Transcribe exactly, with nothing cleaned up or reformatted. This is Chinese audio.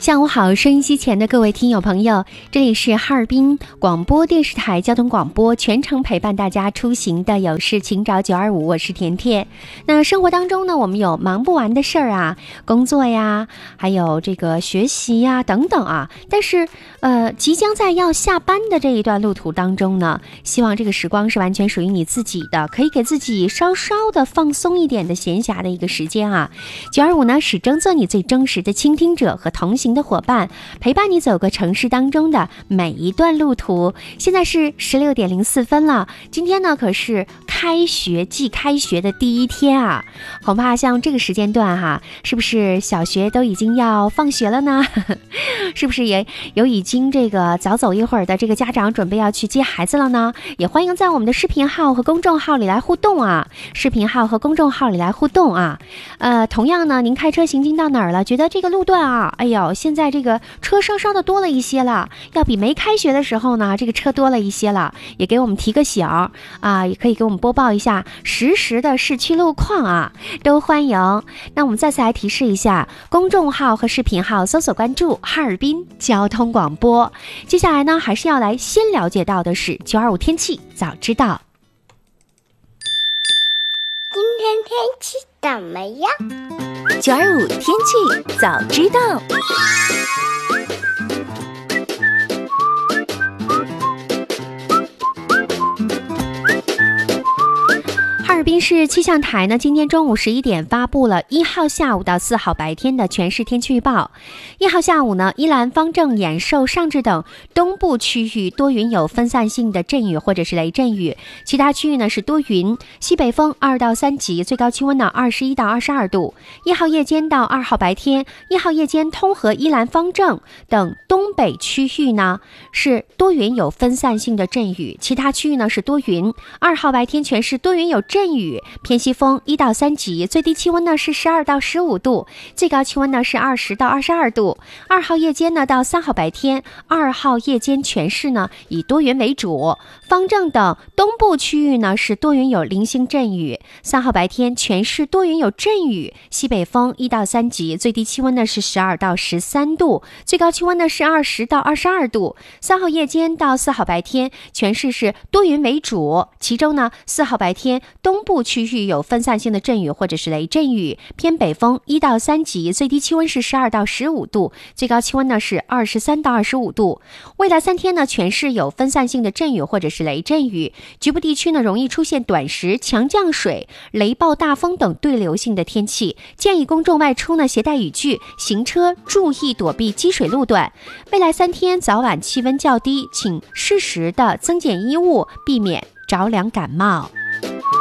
下午好，收音机前的各位听友朋友，这里是哈尔滨广播电视台交通广播，全程陪伴大家出行的有事请找九二五，我是甜甜。那生活当中呢，我们有忙不完的事儿啊，工作呀，还有这个学习呀等等啊。但是呃，即将在要下班的这一段路途当中呢，希望这个时光是完全属于你自己的，可以给自己稍稍的放松一点的闲暇的一个时间啊。九二五呢，始终做你最忠实的倾听者和同行的伙伴，陪伴你走过城市当中的每一段路途。现在是十六点零四分了，今天呢可是开学季开学的第一天啊，恐怕像这个时间段哈、啊，是不是小学都已经要放学了呢？是不是也有已经这个早走一会儿的这个家长准备要去接孩子了呢？也欢迎在我们的视频号和公众号里来互动啊，视频号和公众号里来互动啊。呃，同样呢，您开车行经到哪儿了？觉得这个路段啊，哎呦，现在这个车稍稍的多了一些了，要比没开学的时候呢，这个车多了一些了，也给我们提个醒啊，也可以给我们播报一下实时的市区路况啊，都欢迎。那我们再次来提示一下，公众号和视频号搜索关注哈尔滨交通广播。接下来呢，还是要来先了解到的是九二五天气早知道。 今天天气怎么样？ 九二五天气早知道。 哈尔滨市气象台呢，今天中午十一点发布了一号下午到四号白天的全市天气预报。一号下午呢，宜兰、方正、延寿、上志等东部区域多云有分散性的阵雨或者是雷阵雨，其他区域呢是多云，西北风二到三级，最高气温呢二十一到二十二度。一号夜间到二号白天，一号夜间通和、宜兰、方正等东北区域呢是多云有分散性的阵雨，其他区域呢是多云。二号白天全市多云有阵雨，偏西风一到三级，最低气温呢是十二到十五度，最高气温呢是二十到二十二度。二号夜间呢到三号白天，二号夜间全市呢以多云为主，方正等东部区域呢是多云有零星阵雨。三号白天全市多云有阵雨，西北风一到三级，最低气温呢是十二到十三度，最高气温呢是二十到二十二度。三号夜间到四号白天全市是多云为主，其中呢四号白天东部区域有分散性的阵雨或者是雷阵雨，偏北风一到三级，最低气温是十二到十五度，最高气温呢是二十三到二十五度。未来三天呢，全市有分散性的阵雨或者是雷阵雨，局部地区呢容易出现短时强降水、雷暴大风等对流性的天气，建议公众外出呢携带雨具，行车注意躲避积水路段。未来三天早晚气温较低，请适时的增减衣物，避免着凉感冒。